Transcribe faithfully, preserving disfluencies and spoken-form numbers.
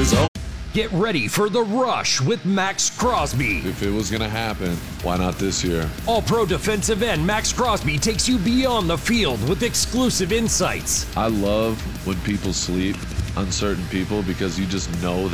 his own. Get ready for The Rush with Max Crosby. If it was going to happen, why not this year? All-pro defensive end Max Crosby takes you beyond the field with exclusive insights. I love when people sleep, uncertain people, because you just know that